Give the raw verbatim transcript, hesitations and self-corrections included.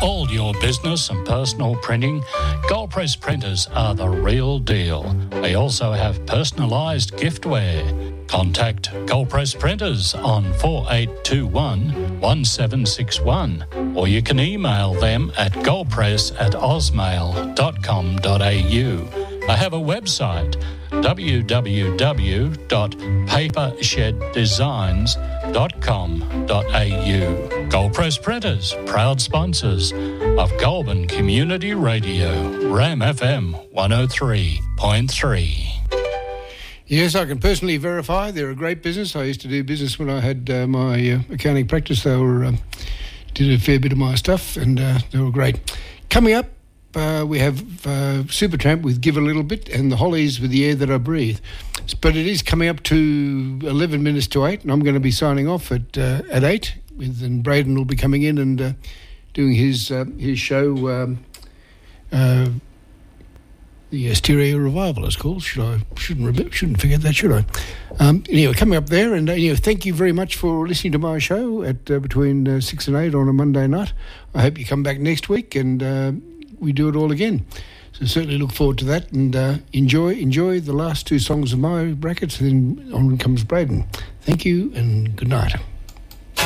all your business and personal printing, Gold Press printers are the real deal. They also have personalised giftware. Contact Gold Press Printers on four eight two one, one seven six one, or you can email them at goldpress at ausmail dot com dot a u. They have a website, w w w dot paper shed designs dot com dot a u. Gold Press Printers, proud sponsors of Goulburn Community Radio, RAM F M one oh three point three. Yes, I can personally verify they're a great business. I used to do business when I had uh, my uh, accounting practice. They were um, did a fair bit of my stuff, and uh, they were great. Coming up, uh, we have uh, Supertramp with Give a Little Bit, and the Hollies with The Air That I Breathe. But it is coming up to eleven minutes to eight, and I'm going to be signing off at uh, at eight. With, and Braden will be coming in and uh, doing his uh, his show. Um, uh, The Stereo Revival is called. Should I shouldn't remember, shouldn't forget that, should I? Um, anyway, coming up there, and uh, you know, thank you very much for listening to my show at uh, between uh, six and eight on a Monday night. I hope you come back next week and uh, we do it all again. So certainly look forward to that, and uh, enjoy enjoy the last two songs of my brackets, and then on comes Braden. Thank you and good night.